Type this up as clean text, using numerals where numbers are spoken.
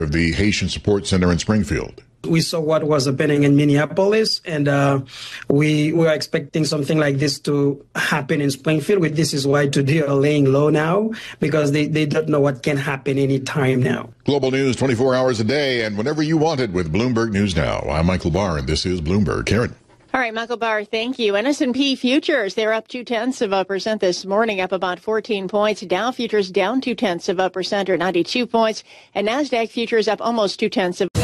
of the Haitian Support Center in Springfield. We saw what was happening in Minneapolis, and we were expecting something like this to happen in Springfield. This is why today are laying low now, because they don't know what can happen any time now. Global news 24 hours a day and whenever you want it with Bloomberg News Now. I'm Michael Barr, and this is Bloomberg. Karen. All right, Michael Barr, thank you. And S&P futures, they're up 0.2% this morning, up about 14 points. Dow futures down 0.2% or 92 points. And NASDAQ futures up almost 0.2%.